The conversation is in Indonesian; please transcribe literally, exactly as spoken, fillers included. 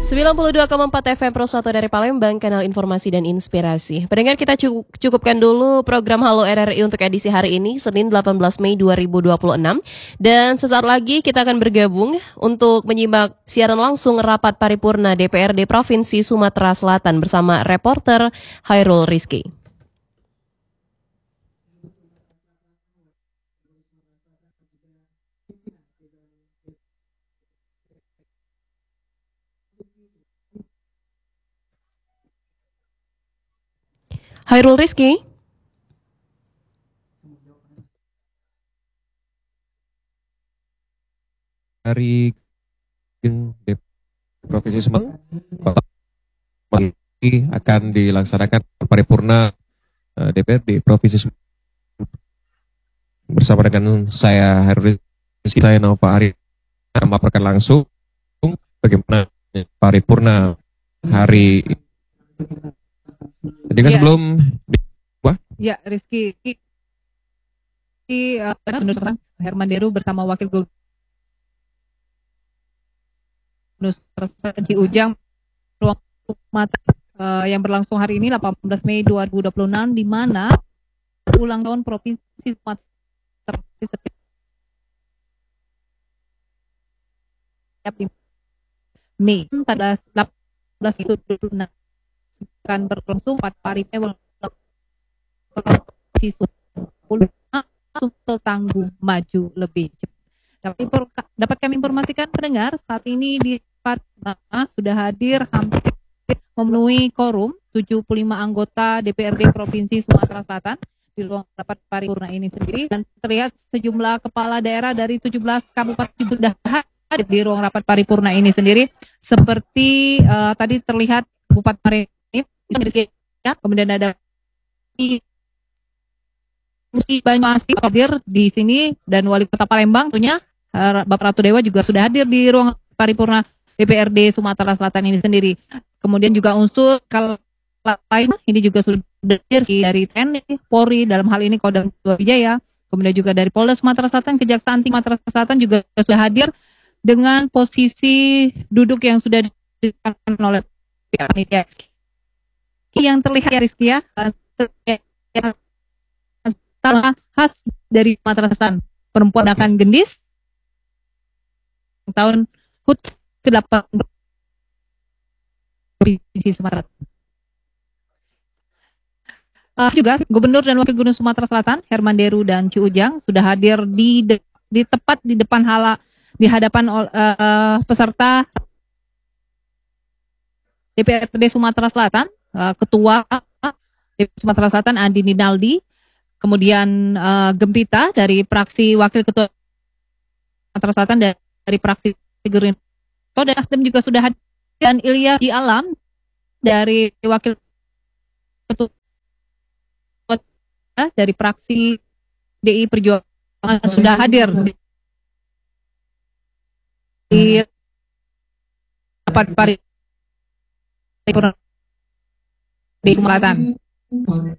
sembilan puluh dua koma empat F M Pro satu dari Palembang, kanal informasi dan inspirasi. Pendengar, kita cukupkan dulu program Halo R R I untuk edisi hari ini, Senin delapan belas Mei dua ribu dua puluh enam. Dan sesaat lagi kita akan bergabung untuk menyimak siaran langsung rapat paripurna D P R D Provinsi Sumatera Selatan bersama reporter Hairul Rizky. Hairul Rizky. Hari Provinsi Sumatera akan dilaksanakan paripurna D P R D Provinsi Sumatera bersama dengan saya Hairul Rizky, saya Nova Ari melaporkan langsung bagaimana paripurna hari. Jadi kan ya, sebelum wah ya Rizky di uh, Herman Deru bersama Wakil Gubernur Ci Ujang ruang mata uh, yang berlangsung hari ini delapan belas Mei dua ribu dua puluh enam, di mana ulang tahun Provinsi Sumatera Mei pada delapan belas itu akan berlangsung pada hari tangguh maju lebih cepat. Dapat, dapat kami informasikan pendengar, saat ini di Padma sudah hadir hampir memenuhi quorum tujuh puluh lima anggota D P R D Provinsi Sumatera Selatan di ruang rapat paripurna ini sendiri, dan terlihat sejumlah kepala daerah dari tujuh belas kabupaten sudah hadir di ruang rapat paripurna ini sendiri, seperti uh, tadi terlihat Bupati Marinip, kemudian ada Musi Banyuasin hadir di sini, dan Wali Kota Palembang tentunya uh, Bapak Ratu Dewa juga sudah hadir di ruang paripurna D P R D Sumatera Selatan ini sendiri. Kemudian juga unsur lain ini juga sudah hadir dari T N I, Polri, dalam hal ini Kodam Jaya, kemudian juga dari Polda Sumatera Selatan, Kejaksaan Tinggi Sumatera Selatan juga sudah hadir dengan posisi duduk yang sudah disediakan oleh pihak panitia. Yang terlihat ya Rizky ya, khas dari Sumatera Selatan, perempuan akan gendis tahun H U T ke delapan Provinsi Sumatera. Uh, juga Gubernur dan Wakil Gubernur Sumatera Selatan Herman Deru dan Ci Ujang sudah hadir di de, di tepat di depan hala di hadapan uh, peserta D P R D Sumatera Selatan, uh, Ketua D P R D Sumatera Selatan Andi Ninaldi, kemudian uh, Gempita dari fraksi Wakil Ketua Sumatera Selatan dari fraksi Gerindra, dan Nasdem juga sudah hadir, dan Ilyas Di Alam dari Wakil Ketua dari fraksi D I Perjuangan sudah hadir di rapat paripurna di Sumatera Selatan.